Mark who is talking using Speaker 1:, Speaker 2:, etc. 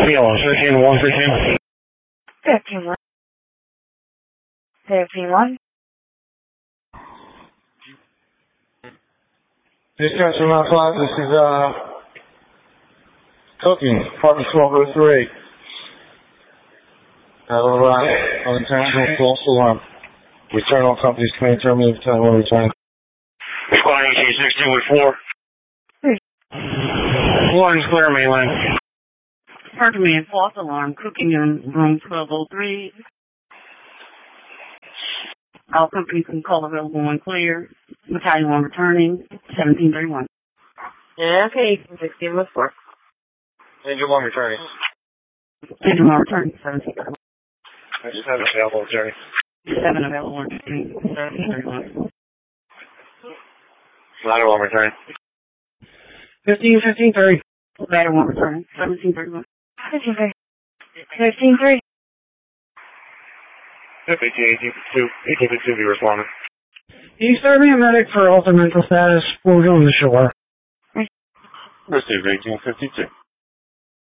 Speaker 1: Yellow, 13-115.
Speaker 2: 15-1. 15-1.
Speaker 1: Dispatch from Mount 5, this is, Cooking, apartment 1203. On international false alarm. Return all companies claim terminated time when returning. Squad 1816 with 4. One's clear, mainland.
Speaker 2: Pardon me, false alarm. Cooking in room 1203. All companies can call available when clear. Battalion 1 returning, 1731.
Speaker 3: Yeah, okay, 16 with 4.
Speaker 1: Angel 1 returning.
Speaker 2: Angel 1 returning, 1731.
Speaker 1: I just have available returning.
Speaker 2: 7 available returning, 1731.
Speaker 1: Ladder 1 returning.
Speaker 2: 15-15-3. Ladder 1 returning, 1731. 15-3. 15-3.
Speaker 1: 18-2, be responding.
Speaker 4: He's serving a medic for altered mental status. We're going to shore.
Speaker 1: Received 1852.